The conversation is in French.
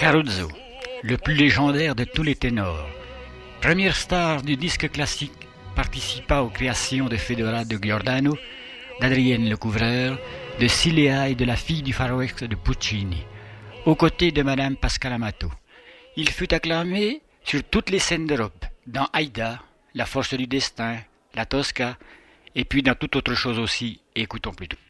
Caruso, le plus légendaire de tous les ténors. Première star du disque classique, participa aux créations de Fedora de Giordano, d'Adrienne Lecouvreur, de Silea et de La fille du Far West de Puccini, aux côtés de Madame Pascal Amato. Il fut acclamé sur toutes les scènes d'Europe, dans Aïda, La force du destin, La Tosca, et puis dans toute autre chose aussi. Écoutons plutôt.